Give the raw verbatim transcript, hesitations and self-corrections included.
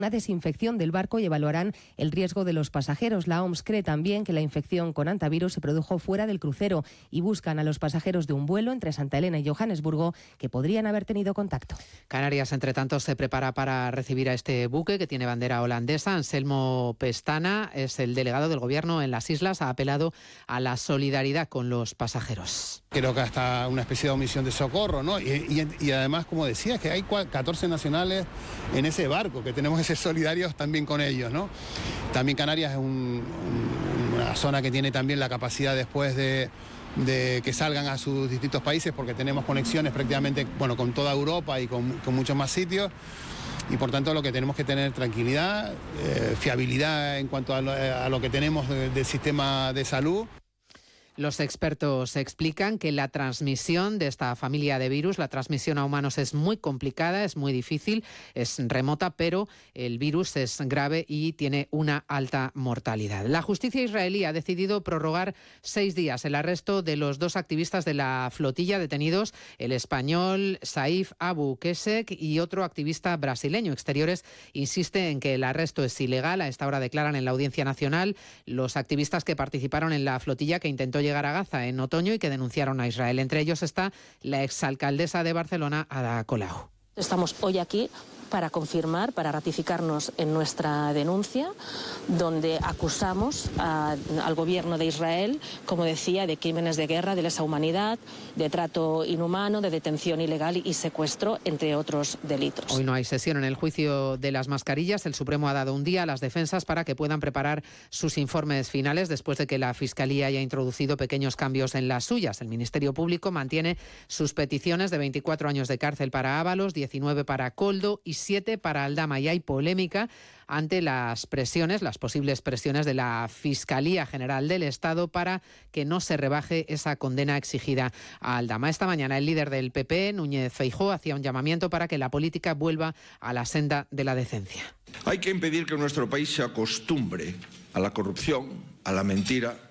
una desinfección del barco y evaluarán el riesgo de los pasajeros. La O M S cree también que la infección con hantavirus se produjo fuera del crucero y buscan a los pasajeros de un vuelo entre Santa Elena y Johannesburgo que podrían haber tenido contacto. Canarias, entre tanto, se prepara para recibir a este buque que tiene bandera holandesa. Anselmo Pestana es el delegado del Gobierno en las islas. Ha apelado a la solidaridad con los pasajeros. Creo que hasta una especie de omisión de socorro, ¿no? Y, y, y además, como decía, que hay catorce nacionales en ese barco, que tenemos que ser solidarios también con ellos, ¿no? También Canarias es un, un, una zona que tiene también la capacidad después de, de que salgan a sus distintos países, porque tenemos conexiones prácticamente, bueno, con toda Europa y con, con muchos más sitios. Y por tanto lo que tenemos que tener tranquilidad, eh, fiabilidad en cuanto a lo, a lo que tenemos de, del sistema de salud. Los expertos explican que la transmisión de esta familia de virus, la transmisión a humanos es muy complicada, es muy difícil, es remota, pero el virus es grave y tiene una alta mortalidad. La justicia israelí ha decidido prorrogar seis días el arresto de los dos activistas de la flotilla detenidos, el español Saif Abu Kesek y otro activista brasileño. Exteriores insiste en que el arresto es ilegal. A esta hora declaran en la Audiencia Nacional los activistas que participaron en la flotilla que intentó llegar a Gaza en otoño y que denunciaron a Israel. Entre ellos está la exalcaldesa de Barcelona, Ada Colau. Estamos hoy aquí para confirmar, para ratificarnos en nuestra denuncia, donde acusamos a, al gobierno de Israel, como decía, de crímenes de guerra, de lesa humanidad, de trato inhumano, de detención ilegal y secuestro, entre otros delitos. Hoy no hay sesión en el juicio de las mascarillas. El Supremo ha dado un día a las defensas para que puedan preparar sus informes finales después de que la Fiscalía haya introducido pequeños cambios en las suyas. El Ministerio Público mantiene sus peticiones de veinticuatro años de cárcel para Ábalos, diecinueve para Koldo y siete para Aldama. Y hay polémica ante las presiones, las posibles presiones de la Fiscalía General del Estado para que no se rebaje esa condena exigida a Aldama. Esta mañana el líder del P P, Núñez Feijóo, hacía un llamamiento para que la política vuelva a la senda de la decencia. Hay que impedir que nuestro país se acostumbre a la corrupción, a la mentira